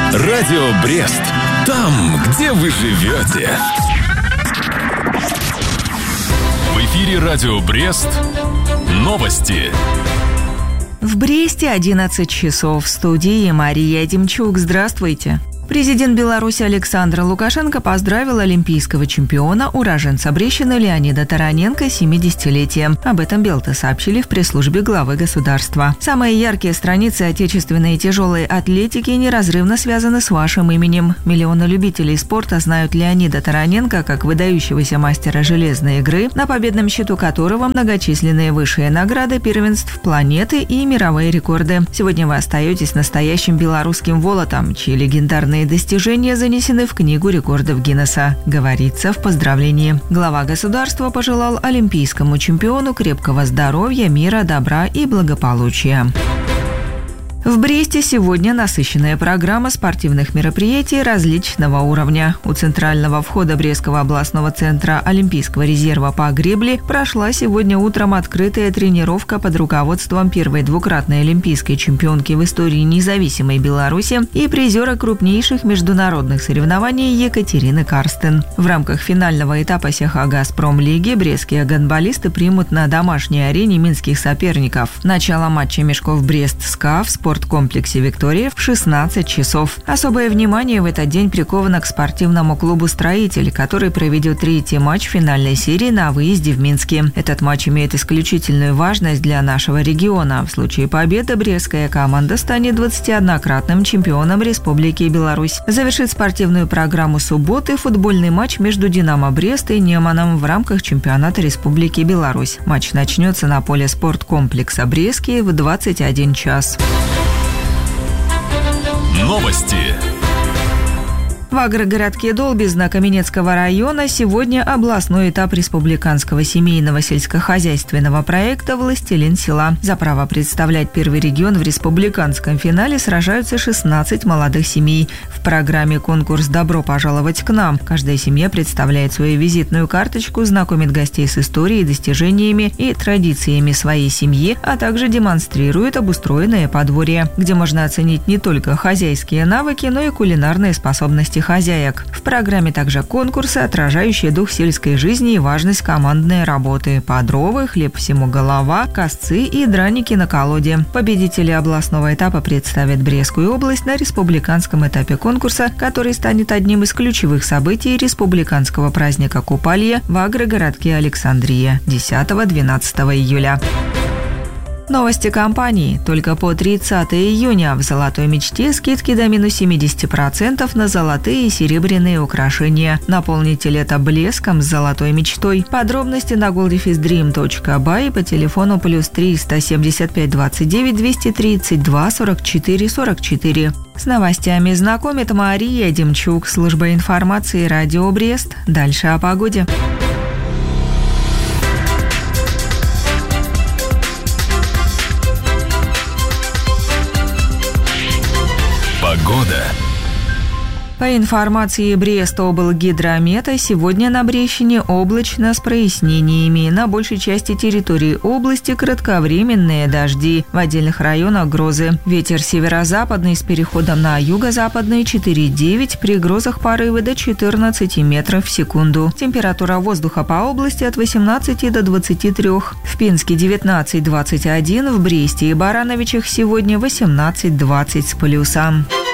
Радио Брест. Там, где вы живете. В эфире Радио Брест. Новости. В Бресте 11 часов. В студии Мария Демчук. Здравствуйте. Президент Беларуси Александр Лукашенко поздравил олимпийского чемпиона, уроженца Брещины Леонида Тараненко с 70-летием. Об этом Белта сообщили в пресс-службе главы государства. Самые яркие страницы отечественной тяжелой атлетики неразрывно связаны с вашим именем. Миллионы любителей спорта знают Леонида Тараненко как выдающегося мастера железной игры, на победном счету которого многочисленные высшие награды первенств планеты и мировые рекорды. Сегодня вы остаетесь настоящим белорусским Волотом, чьи легендарные достижения занесены в Книгу рекордов Гиннесса, говорится в поздравлении. Глава государства пожелал олимпийскому чемпиону крепкого здоровья, мира, добра и благополучия. В Бресте сегодня насыщенная программа спортивных мероприятий различного уровня. У центрального входа Брестского областного центра Олимпийского резерва по гребле прошла сегодня утром открытая тренировка под руководством первой двукратной олимпийской чемпионки в истории независимой Беларуси и призера крупнейших международных соревнований Екатерины Карстен. В рамках финального этапа СХ «Газпром-лиги» брестские гандболисты примут на домашней арене минских соперников. Начало матча мешков Брест-СКА в спорткомплексе «Виктория» в 16 часов. Особое внимание в этот день приковано к спортивному клубу «Строитель», который проведет третий матч финальной серии на выезде в Минске. Этот матч имеет исключительную важность для нашего региона. В случае победы брестская команда станет 21-кратным чемпионом Республики Беларусь. Завершит спортивную программу субботы футбольный матч между «Динамо Брест» и «Неманом» в рамках чемпионата Республики Беларусь. Матч начнется на поле спорткомплекса «Брестский» в 21 час. Новости. В агрогородке Долбезна Каменецкого района сегодня областной этап республиканского семейного сельскохозяйственного проекта «Властелин села». За право представлять первый регион в республиканском финале сражаются 16 молодых семей. В программе конкурс «Добро пожаловать к нам». Каждая семья представляет свою визитную карточку, знакомит гостей с историей, достижениями и традициями своей семьи, а также демонстрирует обустроенное подворье, где можно оценить не только хозяйские навыки, но и кулинарные способности хозяек. В программе также конкурсы, отражающие дух сельской жизни и важность командной работы. Подровы, хлеб всему голова, косцы и драники на колоде. Победители областного этапа представят Брестскую область на республиканском этапе конкурса, который станет одним из ключевых событий республиканского праздника Купалья в агрогородке Александрия 10-12 июля. Новости компании. Только по 30 июня в «Золотой мечте» скидки до минус 70% на золотые и серебряные украшения. Наполните лето блеском с «Золотой мечтой». Подробности на goldefisdream.by и по телефону плюс 375 29 232 44 44. С новостями знакомит Мария Демчук, служба информации «Радио Брест». Дальше о погоде. Погода. По информации Брест-облгидромета, сегодня на Брещине облачно с прояснениями. На большей части территории области кратковременные дожди. В отдельных районах грозы. Ветер северо-западный с переходом на юго-западный 4,9. При грозах порывы до 14 метров в секунду. Температура воздуха по области от 18 до 23. В Пинске 19-21. В Бресте и Барановичах сегодня 18-20 с плюсом.